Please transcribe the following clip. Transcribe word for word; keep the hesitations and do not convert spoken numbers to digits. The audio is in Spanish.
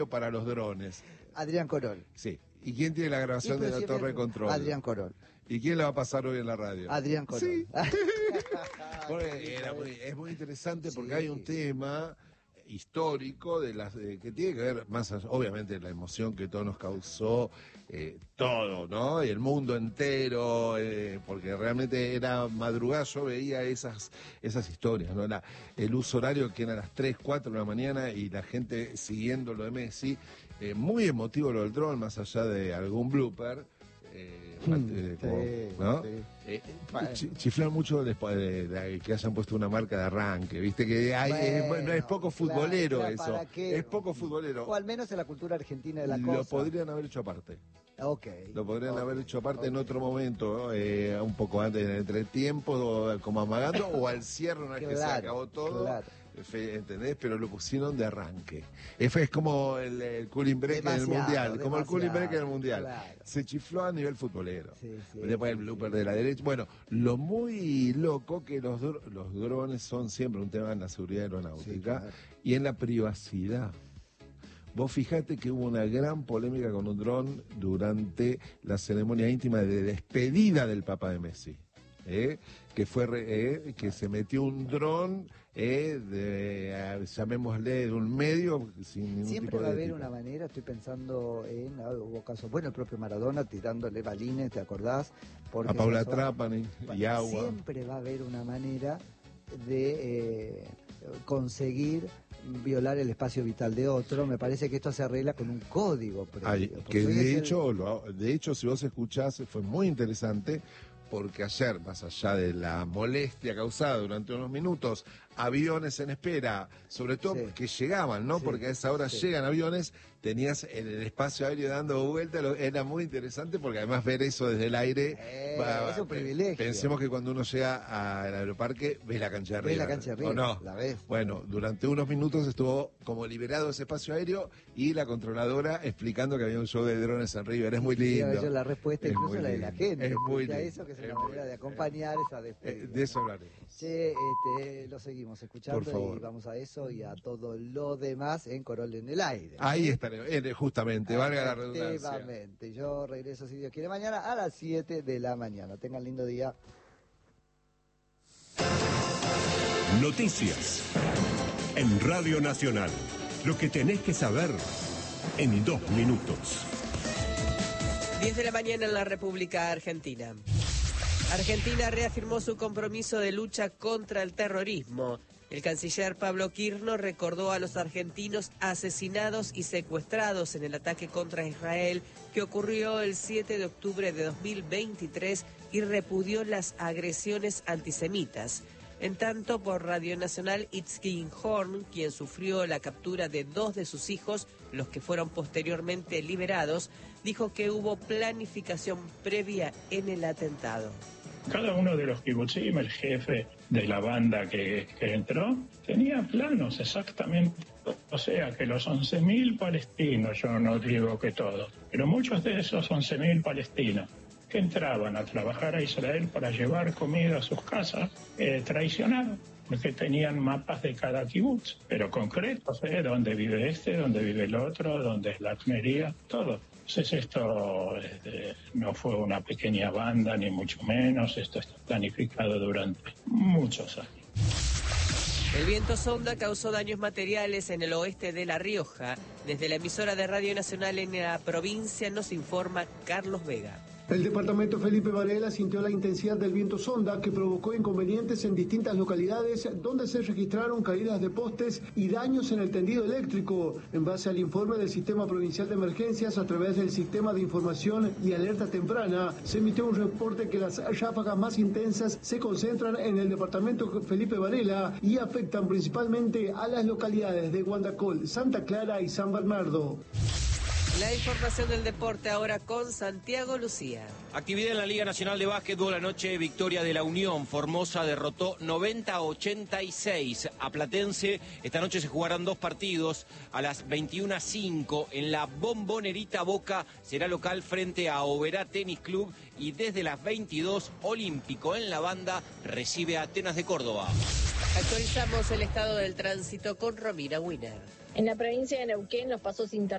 para los drones. Adrián Corol. Sí. ¿Y quién tiene la grabación de la torre de control? Adrián Corol. ¿Y quién la va a pasar hoy en la radio? Adrián Corol. Sí. Porque era muy, es muy interesante porque sí. Hay un tema histórico de las de, que tiene que ver más obviamente la emoción que todo nos causó eh, todo, ¿no? Y el mundo entero, eh, porque realmente era madrugada, yo veía esas esas historias, ¿no? La, el uso horario que era a las tres, cuatro de la mañana y la gente siguiendo lo de Messi, eh, muy emotivo lo del dron, más allá de algún blooper. Eh, eh, como, ¿no? Sí. Eh, ch chiflar mucho después de, de, de que hayan puesto una marca de arranque, viste que hay, bueno, es, no es poco futbolero, claro, claro, eso, es poco futbolero. O al menos en la cultura argentina de la lo cosa. Lo podrían haber hecho aparte. Okay. Lo podrían okay. haber hecho aparte okay. en otro momento, eh, un poco antes, en el entretiempo, como amagando, o al cierre una vez claro, que se acabó todo. Claro. ¿Entendés? Pero lo pusieron de arranque. Es, es como el, el cooling break en el Mundial. Como el cooling break en el Mundial. Claro. Se chifló a nivel futbolero. Sí, sí, Después sí, el blooper sí. de la derecha. Bueno, lo muy loco que los, los drones son siempre un tema en la seguridad aeronáutica sí, claro. y en la privacidad. Vos fijate que hubo una gran polémica con un dron durante la ceremonia íntima de despedida del Papa de Messi. Eh, que fue eh, que se metió un dron eh, de, eh, llamémosle de un medio sin ningún siempre tipo de va a haber ética. Una manera, estoy pensando en ah, hubo casos, bueno, el propio Maradona tirándole balines, ¿te acordás? Porque a Paula Trapani bueno, y agua. Siempre va a haber una manera de eh, conseguir violar el espacio vital de otro. Me parece que esto se arregla con un código previo. Ay, que de hecho, el... lo, de hecho, si vos escuchás, fue muy interesante. Porque ayer, más allá de la molestia causada durante unos minutos, aviones en espera, sobre todo sí. que llegaban, ¿no? Sí. Porque a esa hora sí. llegan aviones, tenías en el espacio aéreo dando vueltas, era muy interesante porque además ver eso desde el aire... Eh, va, es un privilegio. Pensemos que cuando uno llega al aeroparque, ves la cancha de arriba. Ves la cancha de arriba, ¿o no? La ves. Bueno, durante unos minutos estuvo como liberado ese espacio aéreo y la controladora explicando que había un show de drones en River. Es muy lindo. Yo la respuesta es incluso la de la gente. Es muy lindo. Eso que es una manera de acompañar eh, esa despedida. Eh, de eso hablaremos. Che, este, lo seguimos escuchando y vamos a eso y a todo lo demás en Corol en el aire. Ahí ¿sí? estaré, justamente, valga la redundancia. Efectivamente. Yo regreso, si Dios quiere, mañana a las siete de la mañana. Tengan lindo día. Noticias en Radio Nacional. Lo que tenés que saber en dos minutos. diez de la mañana en la República Argentina. Argentina reafirmó su compromiso de lucha contra el terrorismo. El canciller Pablo Quirno recordó a los argentinos asesinados y secuestrados en el ataque contra Israel que ocurrió el siete de octubre de dos mil veintitrés y repudió las agresiones antisemitas. En tanto, por Radio Nacional, Itzkin Horn, quien sufrió la captura de dos de sus hijos, los que fueron posteriormente liberados, dijo que hubo planificación previa en el atentado. Cada uno de los kibutzim, el jefe de la banda que, que entró, tenía planos exactamente. O sea que los once mil palestinos, yo no digo que todos, pero muchos de esos once mil palestinos que entraban a trabajar a Israel para llevar comida a sus casas, eh, traicionaron, porque tenían mapas de cada kibutz, pero concretos, ¿eh? Dónde vive este, dónde vive el otro, dónde es la Atmería, todo. Entonces esto este, no fue una pequeña banda, ni mucho menos, esto está planificado durante muchos años. El viento sonda causó daños materiales en el oeste de La Rioja. Desde la emisora de Radio Nacional en la provincia nos informa Carlos Vega. El departamento Felipe Varela sintió la intensidad del viento sonda que provocó inconvenientes en distintas localidades donde se registraron caídas de postes y daños en el tendido eléctrico. En base al informe del Sistema Provincial de Emergencias a través del Sistema de Información y Alerta Temprana, se emitió un reporte que las ráfagas más intensas se concentran en el departamento Felipe Varela y afectan principalmente a las localidades de Guandacol, Santa Clara y San Bernardo. La información del deporte ahora con Santiago Lucía. Actividad en la Liga Nacional de Básquetbol. Anoche, victoria de la Unión. Formosa derrotó noventa a ochenta y seis a Platense. Esta noche se jugarán dos partidos. A las veintiuna a cinco en la Bombonerita Boca será local frente a Oberá Tenis Club. Y desde las veintidós, Olímpico en la Banda recibe a Atenas de Córdoba. Actualizamos el estado del tránsito con Romina Winner. En la provincia de Neuquén, los pasos internos